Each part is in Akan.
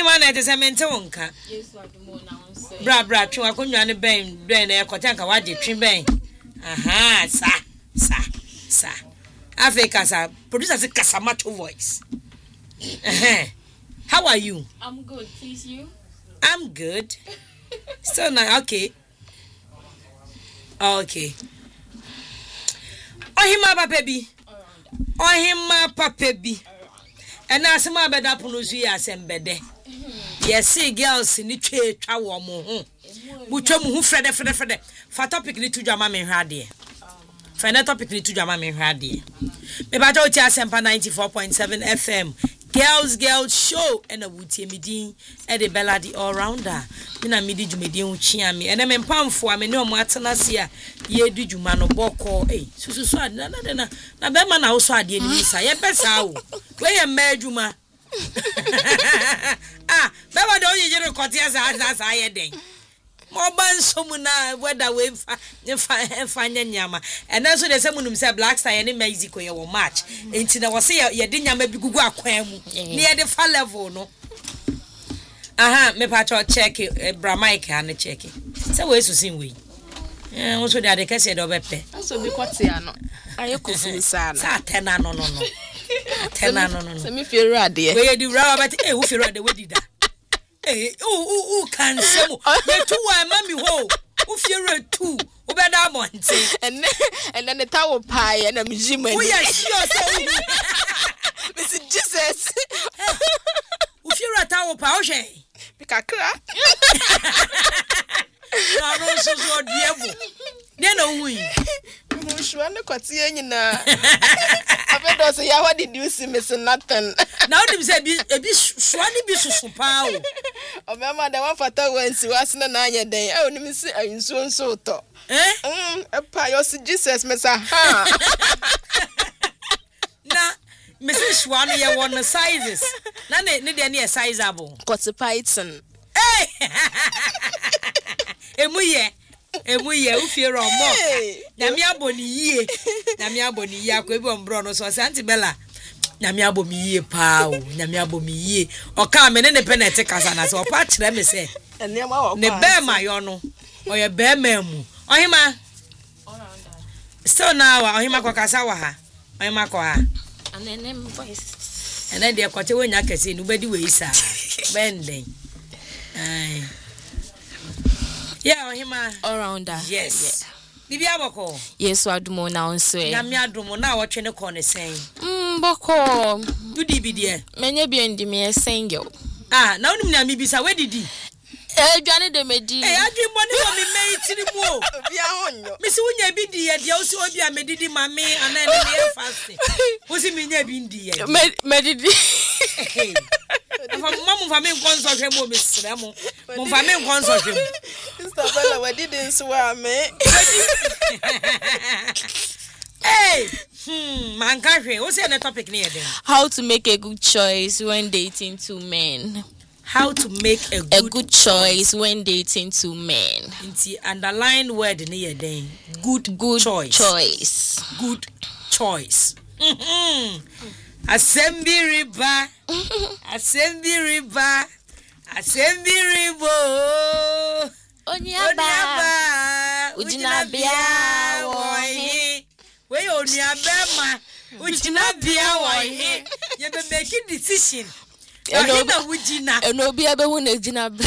Ohima na te se mente wonka. Yesu adumo na onse. Bra twa akonwa ne ben na ekote nka waje twi ben. Aha, sa. Africa sa producer say Kasamacho voice. How are you? I'm good, please you? I'm good. So now okay. Ohima papa bi. And na asema beda pono su ya asembede. Yes, girls ni twa wo mo ho. Butwa mu hu frede. Fa topic ni tudwama me hwade. Fa na topic ni tudwama me hwade. Me ba jo ti asempa 94.7 FM. Girls show and a wutie midin e de Bella the all rounder. Me na midi djumedin hu chia me. Ene me mpamfo a me ne omo atena se a ye du djuma no boko susu ade na be ma na wo so ade ni sa ye pesa wo. We ye ma adwuma. Be ba do ye record ya sa ye den. Mo ban so mu na whether we fa nyama. And also the same munum say Black Star ye ne Mexico ye wo match. Enti na wo say ye de nyama bi gugu akwan mu. Ne ye de fa level no. Me pa cho check bra mic and check. Say we susin we. Wo so de kese de obepe. So bi kwate ano. Aye kofu sa na. Sa tena no. Tena no. Se me feel rade. We ye di ra but wo feel rade we di da. Can some you two are mammy ho. If you're two, Ubeda Monte, and then the tower pie and a museum. Oh, yes, Mr. Jesus. If you're a tower pie, because I don't so dear. No, we sure no quoting na. I bet say what did you see missing nothing. Now them say be swani be so pow. O mama the one for wensi wasna na anya den. E oni see nso to. Pa yo see Jesus mesa ha. Na Mrs. Swani ye one sizes. Na ne de ne sizeable. Got python. Emuye ufiero mo. Nyame aboni yie akwa bi ombro no so Auntie Bella. Nyame abomi yie pa o. Nyame abomi yie. Oka me ne penete kasa na so opa kire me se. Ne be ma yo no. Oye be ma mu. Ohima. So now ohima kwa kasa wa ha. Ohima kwa ha. Anene voice. Ene de kote wonya kase nu bedi we isa. Benden. Ai. Yeah, Ohima. All rounder. Yes. Bibi aboko. Yes, adumo na onse. Na me adumo na wo twene ko ne sen. Boko. Dudi bi de. Menye bi ndi me single. Na onim na mi bisa we didi. Dwane de medi. Adwimbo ne wo me mai tiri mu o. Bia honyo. Me si wonya bi di ye de wo si obi a medidi ma me ana ne me fasting. Wo si me nya bi ndi ye. Medidi. Mamu fa me nkonso hwe mo me sere mo. Mo fa me nkonso hwe mo. Sister Bella we didn't swear me. Man can't hear. What's the topic near then? How to make a good choice when dating two men. How to make a good choice when dating two men. The underlined word near then. Good choice. Good choice. Assembly riba. Onyaba. Ujinabia wohi. We onyabema. Ujinabia wohi. You be making decision. Obi abehu na ejinabia.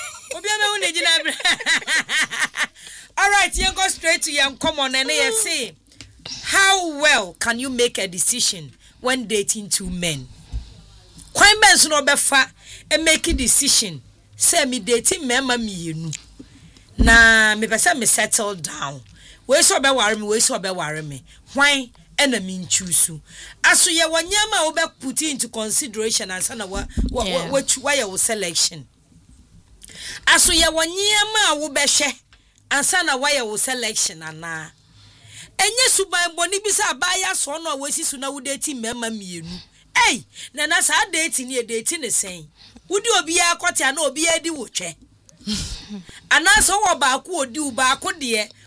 All right, you go straight to your common and you say, how well can you make a decision when dating two men? Quite mention no befa and make a decision. Say me dating mema mienu. Na me pesa me settle down. We so be worry me. Why enemy choose? Aso ye wanyama obe put into consideration and sana what your selection. Aso ye wanyama wo be hwe ansana why your selection ana. Enye suban boni bisa abaya so no awesisu na wo dating mema mienu. Na sa dating ye dating ne sen. Wudi obi akwate na obi adi wo twe. Ana so wo ba ko odi u ba ko de